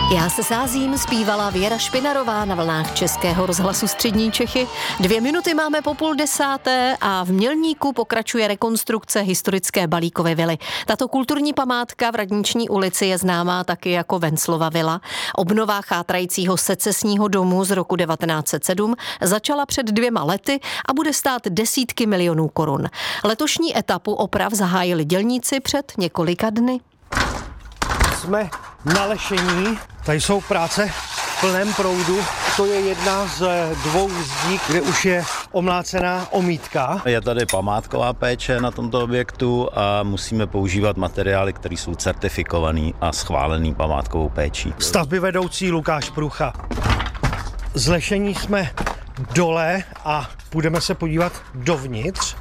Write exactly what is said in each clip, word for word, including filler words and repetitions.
Já se sázím, zpívala Věra Špinarová na vlnách Českého rozhlasu Střední Čechy. Dvě minuty máme po půl desáté a v Mělníku pokračuje rekonstrukce historické Balíkovy vily. Tato kulturní památka v Radniční ulici je známá taky jako Venclova vila. Obnova chátrajícího secesního domu z roku devatenáct set sedm začala před dvěma lety a bude stát desítky milionů korun. Letošní etapu oprav zahájili dělníci před několika dny. Jsme na lešení, tady jsou práce v plném proudu. To je jedna z dvou zdí, kde už je omlácená omítka. Je tady památková péče na tomto objektu a musíme používat materiály, které jsou certifikovaný a schválený památkovou péčí. Stavby vedoucí Lukáš Prucha. Z lešení jsme dole a půjdeme se podívat dovnitř.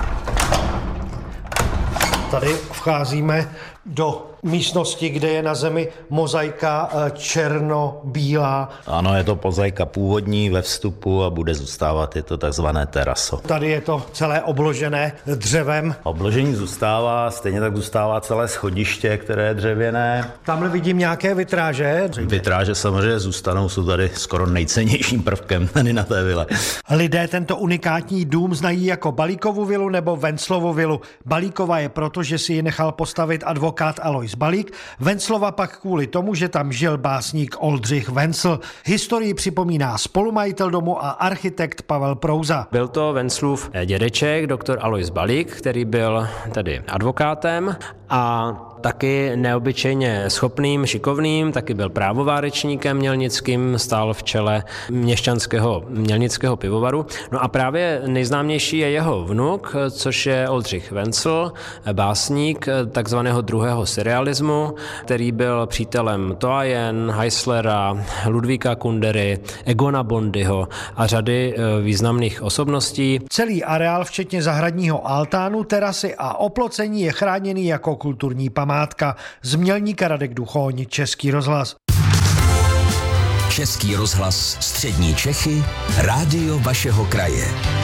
Tady vcházíme do místnosti, kde je na zemi mozaika černobílá. Ano, je to mozaika původní ve vstupu a bude zůstávat, je to takzvané teraso. Tady je to celé obložené dřevem. Obložení zůstává, stejně tak zůstává celé schodiště, které je dřevěné. Tamhle vidím nějaké vitráže. Vitráže samozřejmě zůstanou, jsou tady skoro nejcennějším prvkem tady na té vile. Lidé tento unikátní dům znají jako Balíkovu vilu nebo Venclovu vilu. Balíkova je proto, že si ji nechal postavit advokát Alois Balík, Venclova pak kvůli tomu, že tam žil básník Oldřich Vencl. Historii připomíná spolumajitel domu a architekt Pavel Prouza. Byl to Venclův dědeček, doktor Alois Balík, který byl tedy advokátem a taky neobyčejně schopným, šikovným, taky byl právovárečníkem mělnickým, stál v čele měšťanského mělnického pivovaru. No a právě nejznámější je jeho vnuk, což je Oldřich Vencl, básník takzvaného druhého surrealismu, který byl přítelem Toajen, Heislera, Ludvíka Kundery, Egona Bondyho a řady významných osobností. Celý areál, včetně zahradního altánu, terasy a oplocení je chráněný jako kulturní památka. Z Mělníka Radek Duchoň, Český rozhlas. Český rozhlas Střední Čechy, rádio vašeho kraje.